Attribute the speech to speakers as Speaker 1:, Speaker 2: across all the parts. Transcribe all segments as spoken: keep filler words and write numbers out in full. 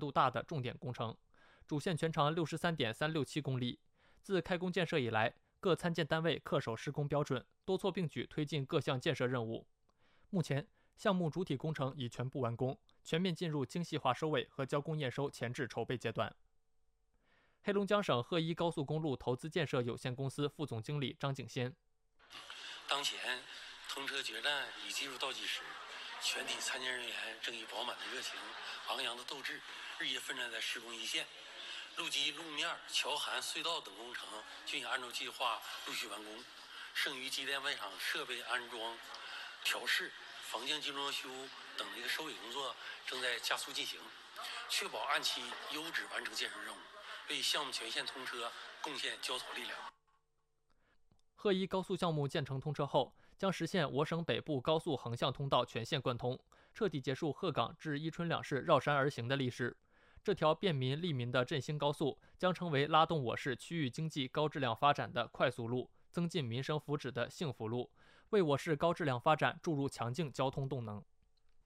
Speaker 1: 度大的重点工程，主线全长六十三点三六七公里。自开工建设以来，各参建单位恪守施工标准，多措并举推进各项建设任务。目前，项目主体工程已全部完工，全面进入精细化收尾和交工验收前置筹备阶段。黑龙江省鹤一高速公路投资建设有限公司副总经理张景先：
Speaker 2: 当前通车决战已进入倒计时，全体参建人员正以饱满的热情、昂扬的斗志，日夜奋战在施工一线。路基、路面、桥涵、隧道等工程均已按照计划陆续完工，剩余机电外场设备安装、调试、房间精装修等的一个收尾工作正在加速进行，确保按期优质完成建设任务，为项目全线通车贡献焦头力量。
Speaker 1: 鹤一高速项目建成通车后，将实现我省北部高速横向通道全线贯通，彻底结束鹤岗至伊春两市绕山而行的历史。这条便民利民的振兴高速将成为拉动我市区域经济高质量发展的快速路，增进民生福祉的幸福路，为我市高质量发展注入强劲交通动能。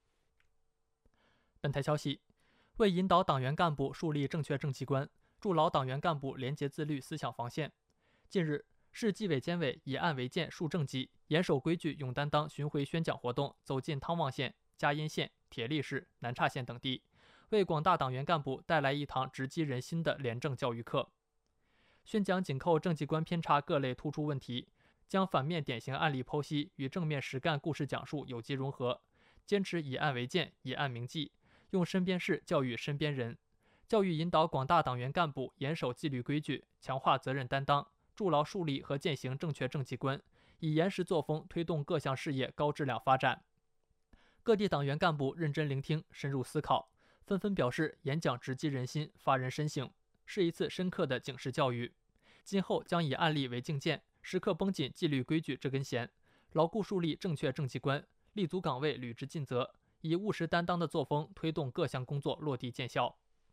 Speaker 1: 本台消息，为引导党员干部树立正确政绩观，筑牢党员干部廉洁自律思想防线，近日，市纪委监委以案为鉴树政绩、严守规矩勇担当巡回宣讲活动走进汤旺县、嘉阴县、铁力市、南岔县等地，为广大党员干部带来一堂直击人心的廉政教育课。宣讲紧扣政绩观偏差各类突出问题，将反面典型案例剖析与正面实干故事讲述有机融合，坚持以案为鉴、以案铭记，用身边事教育身边人，教育引导广大党员干部严守纪律规矩，强化责任担当，筑牢树立和践行正确政绩观，以严实作风推动各项事业高质量发展。各地党员干部认真聆听、深入思考，纷纷表示演讲直击人心、发人深省，是一次深刻的警示教育。今后将以案例为镜鉴，时刻绷紧纪律规矩这根弦，牢固树立正确政绩观，立足岗位履职尽责，以务实担当的作风推动各项工作落地见效。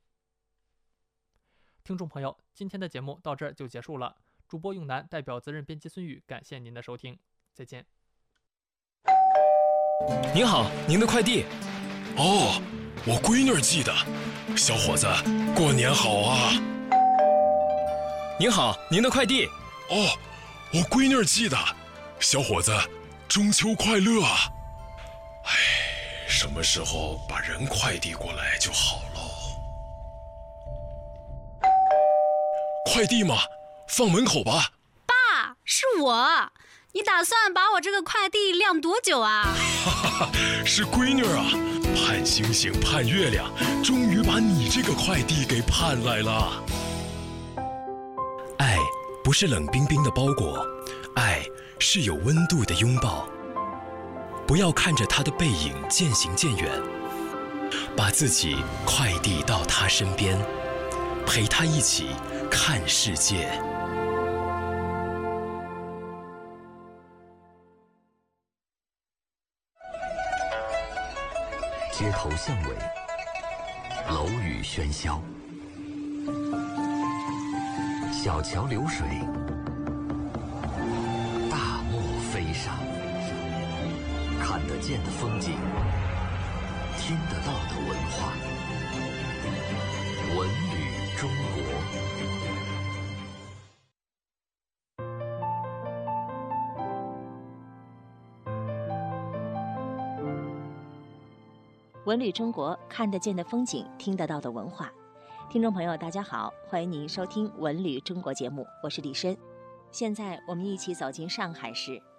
Speaker 1: 听众朋友，今天的节目到这儿就结束了。主播永南代表责任编辑孙宇，感谢您的收听，再见。
Speaker 3: 您好，您的快递。
Speaker 4: 哦，我闺女儿寄的。小伙子，过年好啊！
Speaker 3: 您好，您的快递。
Speaker 4: 哦，我闺女儿寄的。小伙子，中秋快乐啊！哎，什么时候把人快递过来就好喽？快递吗？放门口吧。
Speaker 5: 爸，是我。你打算把我这个快递晾多久啊？
Speaker 4: 哈哈，是闺女啊，盼星星盼月亮，终于把你这个快递给盼来了。
Speaker 6: 爱不是冷冰冰的包裹，爱是有温度的拥抱。不要看着他的背影渐行渐远，把自己快递到他身边，陪他一起看世界。
Speaker 7: 街头巷尾，楼宇喧嚣，小桥流水，大漠飞沙，看得见的风景，听得到的文化，文旅中国。
Speaker 8: 文旅中国，看得见的风景，听得到的文化。听众朋友，大家好，欢迎您收听《文旅中国》节目，我是李申。现在我们一起走进上海市。